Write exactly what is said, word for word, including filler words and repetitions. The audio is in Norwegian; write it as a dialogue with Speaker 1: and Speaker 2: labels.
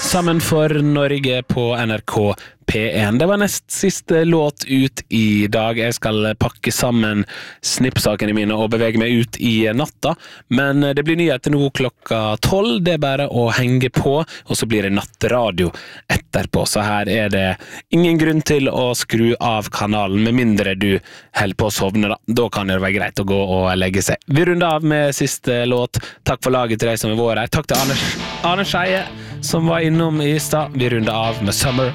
Speaker 1: Sammen for Norge på N R K P en. Det var nest siste låt ut i dag. Jeg skal pakke sammen snippsakene mine og bevege meg ut i natta. Men det blir nyheter nå klokka tolv. Det er bare å henge på, og så blir det nattradio etterpå. Så her er det ingen grunn til å skru av kanalen, med mindre du holder på å sovne. Da, da kan det være greit å gå og legge seg. Vi runder av med siste låt. Takk for laget til deg som har vært her. Takk til Arne, Arne Scheie, som var innom i stad. Vi runder av med Summer